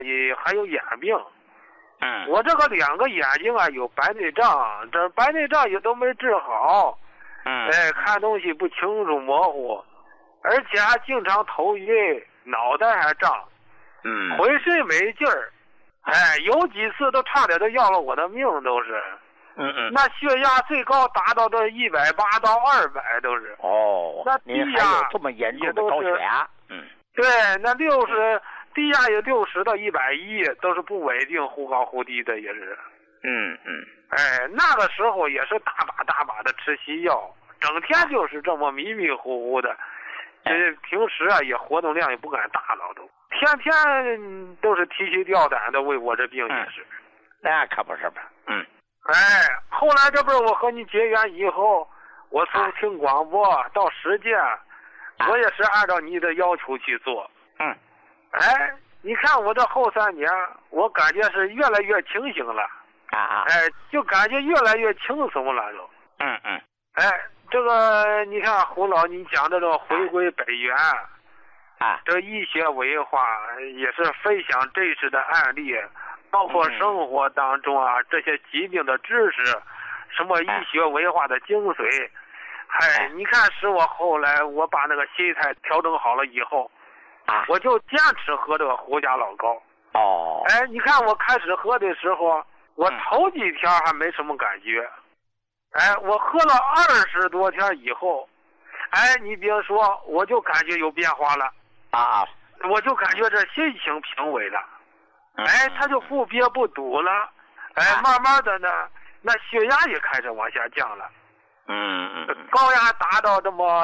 还有眼病。我这个2个眼睛啊有白内障，这白内障也都没治好。看东西不清楚模糊，而且还经常头晕，脑袋还胀，浑身没劲儿。有几次都差点都要了我的命，都是。那血压最高达到这180到200都是。那低压还有这么严重的高血压。 对，那低压有60到110，都是不稳定，忽高忽低的也是。那个时候也是大把的吃西药，整天就是这么迷迷糊糊的。平时啊也活动量也不敢大了，都天天都是提心吊胆的为我这病也是。 那可不是吧？ 后来这不是我和你结缘以后，我从听广播到实践，我也是按照你的要求去做。你看我这后3年，我感觉是越来越清醒了。就感觉越来越轻松了都。这个你看胡老你讲的这个回归本源，这医学文化也是分享真实的案例，包括生活当中啊这些疾病的知识，什么医学文化的精髓。你看使我后来我把那个心态调整好了以后，我就坚持喝这个胡家老高。你看我开始喝的时候，我头几天还没什么感觉。我喝了20多天以后，你别说，我就感觉有变化了。我就感觉这心情平稳了。它就不憋不堵了。慢慢的呢，那血压也开始往下降了。高压达到这么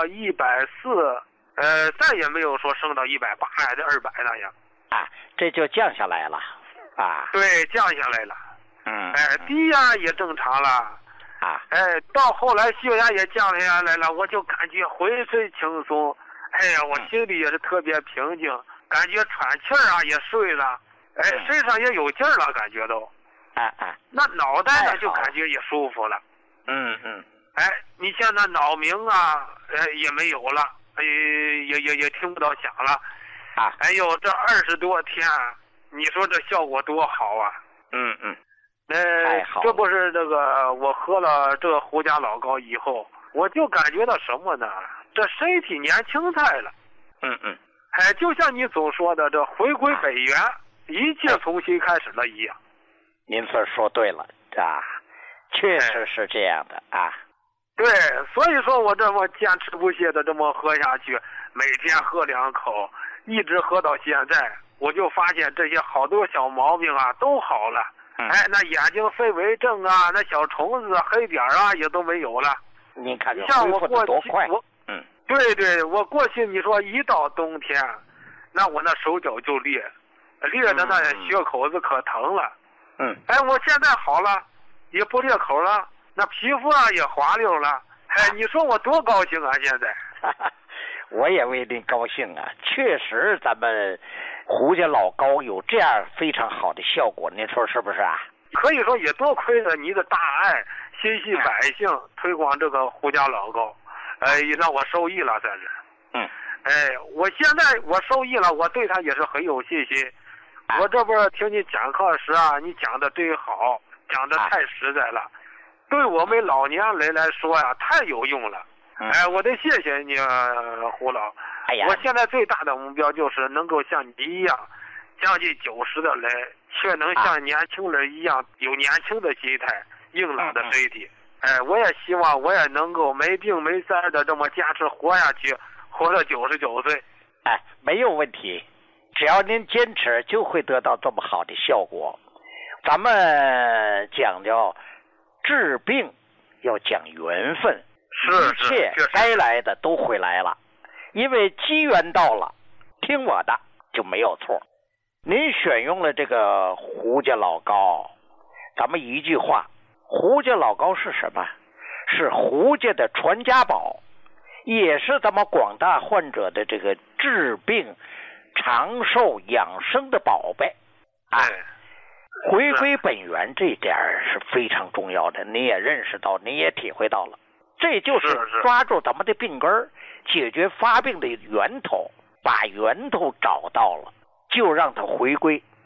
140，再也没有说升到180还是200那样。 这就降下来了。 对，降下来了。低压也正常了。到后来血压也降下来了，我就感觉浑身轻松。我心里也是特别平静，感觉喘气儿啊也顺了。身上也有劲儿了，感觉都。那脑袋呢就感觉也舒服了。你像那脑鸣啊，也没有了，也听不到响了。这20多天，你说这效果多好啊！这不是这个我喝了这个胡家老高以后，我就感觉到什么呢？这身体年轻态了。就像你总说的，这回归本源，一切从新开始了一样。 您这说对了确实是这样的。 对，所以说我这么坚持不懈的这么喝下去，每天喝2口，一直喝到现在，我就发现这些好多小毛病啊都好了。那眼睛飞蚊症啊，那小虫子黑点啊也都没有了。 您看这像我过去多快。 对，我过去你说一到冬天，那我那手脚就裂的那血口子可疼了。我现在好了，也不裂口了，那皮肤啊也滑溜了。你说我多高兴啊！现在我也为您高兴啊！确实咱们胡家老高有这样非常好的效果，您说是不是啊？ 可以说也多亏了你的大爱，心系百姓，推广这个胡家老高，也让我受益了，算是。我现在我受益了，我对他也是很有信心。我这不是听你讲课时啊，你讲的真好，讲的太实在了，对我们老年人来说呀，太有用了。我得谢谢你胡老。我现在最大的目标就是能够像你一样，将近90的人，却能像年轻人一样有年轻的心态，硬朗的身体。我也希望我也能够没病没灾的这么坚持活下去，活到99岁。 没有问题，只要您坚持，就会得到这么好的效果。咱们讲究治病要讲缘分，一切该来的都会来了，因为机缘到了，听我的就没有错。您选用了这个胡家老高，咱们一句话，胡家老高是什么？是胡家的传家宝，也是咱们广大患者的这个治病长寿养生的宝贝。回归本源这点是非常重要的，你也认识到，你也体会到了，这就是抓住咱们的病根，解决发病的源头，把源头找到了，就让它回归。